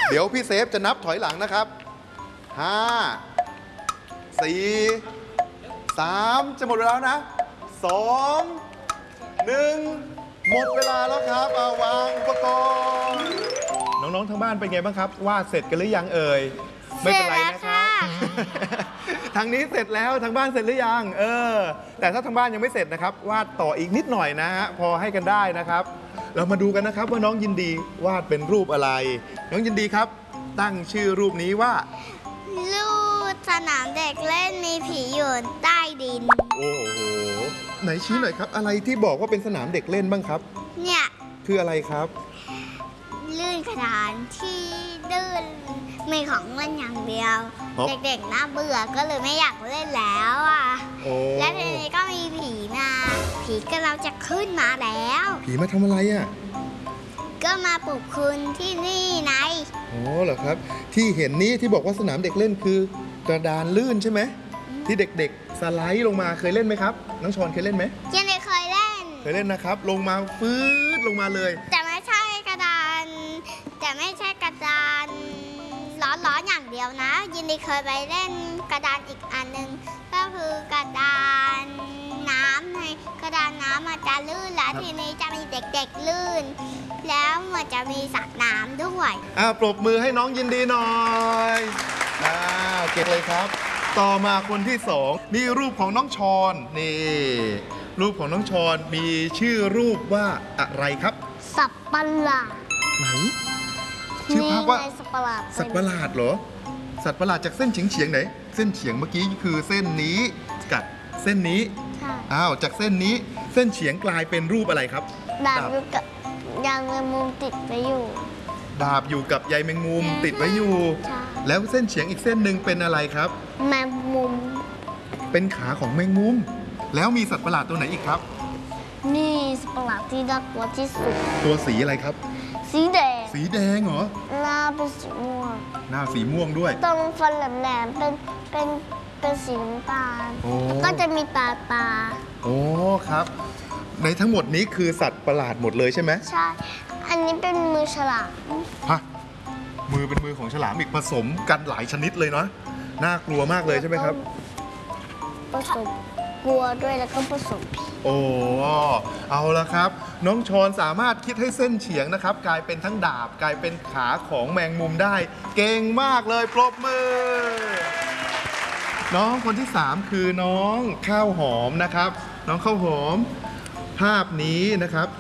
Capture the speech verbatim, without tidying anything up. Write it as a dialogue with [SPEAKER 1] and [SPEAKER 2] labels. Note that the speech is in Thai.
[SPEAKER 1] เดี๋ยวพี่เซฟจะนับถอยหลังนะครับห้าสี่สามจะหมดเวลานะสองหนึ่งหมดเวลาแล้วครับเอาวางอุปกรณ์น้องๆทางบ้านเป็นไงบ้างครับวาดเสร็จกันหรือยังเอ่ยไม่เป็นไรนะครับทางนี้เสร็จแล้วทางบ้านเสร็จหรือยังเออแต่ถ้าทางบ้านยังไม่เสร็จนะครับวาดต่ออีกนิดหน่อยนะฮะพอให้กันได้นะครับเรามาดูกันนะครับว่าน้องยินดีวาดเป็นรูปอะไร น้องยินดีครับตั้งชื่อรูปนี้ว่า
[SPEAKER 2] รูปสนามเด็กเล่นมีผีอยู่ใต้ดิน
[SPEAKER 1] โอ้โหไหนชี้หน่อยครับอะไรที่บอกว่าเป็นสนามเด็กเล่นบ้างครับ
[SPEAKER 2] เนี่ย
[SPEAKER 1] คืออะไรครับ
[SPEAKER 2] ลื่นกระดานที่ลื่นมีของเล่นอย่างเดียวเด็กๆน่าเบื่อก็เลยไม่อยากเล่นแล้วอ่ะและทีนี้ก็มีผีมาผีก็เราจะขึ้นมาแล้ว
[SPEAKER 1] ผีมาทำอะไรอ่ะ
[SPEAKER 2] ก็มาปลุกคุณที่นี่ไง
[SPEAKER 1] อ๋อเหรอครับที่เห็นนี้ที่บอกว่าสนามเด็กเล่นคือกระดานลื่นใช่ไหมที่เด็กๆสไลด์ลงมาเคยเล่นไหมครับน้องชอนเคยเล่นไหม
[SPEAKER 2] ยังไม่เคยเล่น
[SPEAKER 1] เคยเล่นนะครับลงมาฟืดลงมาเลย
[SPEAKER 2] แต่ไม่ใช่กระดานแต่ไม่ใช่กระดานร้อนๆอย่างเดียวนะยินดีเคยไปเล่นกระดานอีกอันนึงก็คือกระดานน้ำในกระดานน้ำมันจะลื่นแล้วทีนี้จะมีเด็กๆลื่นแล้วมันจะมีสระน้ำด้วย
[SPEAKER 1] อ้าวปรบมือให้น้องยินดีหน่อยอ้าวเก่งเลยครับต่อมาคนที่สองนี่รูปของน้องชอนนี่รูปของน้องชอนมีชื่อรูปว่าอะไรครับ
[SPEAKER 2] สัตว์ประหลาด
[SPEAKER 1] ไหนชื่อภาพว่า
[SPEAKER 2] สัตว์ประหลาด
[SPEAKER 1] สัตว์ประหลาดเหรอสัตว์ประหลาดจากเส้นเฉียงเฉียงไหนเส้นเฉียงเมื่อกี้คือเส้นนี้กับเส้นนี้อ้าวจากเส้นนี้เส้นเฉียงกลายเป็นรูปอะไรครับ
[SPEAKER 2] ดาบอยู่กับยางแมงมุมติดไว้อยู่
[SPEAKER 1] ดาบอยู่กับใยแมงมุมติดไว้อยู่แล้วเส้นเฉียงอีกเส้นหนึ่งเป็นอะไรครับ
[SPEAKER 2] แมงมุม
[SPEAKER 1] เป็นขาของแมงมุมแล้วมีสัตว์ประหลาดตัวไหนอีกครับ
[SPEAKER 2] นี่สัตว์ประหลาดที่น่ากลัวที่สุด
[SPEAKER 1] ตัวสีอะไรครับ
[SPEAKER 2] สีแดง
[SPEAKER 1] สีแดงเหรอ
[SPEAKER 2] หน้าเป็นสีม่วง
[SPEAKER 1] หน้าสีม่วงด้วย
[SPEAKER 2] ตรงฟันแหลมๆเป็นเป็นเป็นสีน้ำตาลก็จะมีตาตา
[SPEAKER 1] โอ้ครับในทั้งหมดนี้คือสัตว์ประหลาดหมดเลยใช่ไหม
[SPEAKER 2] ใช่อันนี้เป็นมือฉลาม
[SPEAKER 1] ฮะมือเป็นมือของฉลามอีกผสมกันหลายชนิดเลยเนาะน่ากลัวมากเลยใช่ไหมครับ
[SPEAKER 2] ผสมกลัวด้วยแล้วก็ผสมผี
[SPEAKER 1] โอ้เอาละครับน้องชอนสามารถคิดให้เส้นเฉียงนะครับกลายเป็นทั้งดาบกลายเป็นขาของแมงมุมได้เก่งมากเลยปรบมือน้องคนที่สามคือน้องข้าวหอมนะครับน้องข้าวหอมภาพนี้นะครับ